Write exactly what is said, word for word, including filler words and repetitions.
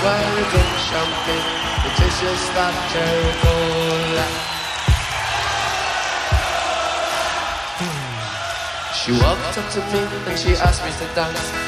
while we drink champagne. It tastes just like cherry cola. She walked up to me and she asked me to dance.